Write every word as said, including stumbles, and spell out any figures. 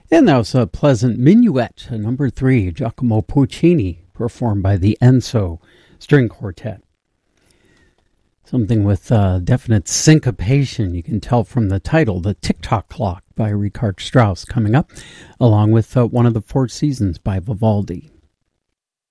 And that was a pleasant minuet, number three, Giacomo Puccini, performed by the Enzo String Quartet. Something with uh, definite syncopation, you can tell from the title, The Tick-Tock Clock by Richard Strauss coming up, along with uh, One of the Four Seasons by Vivaldi.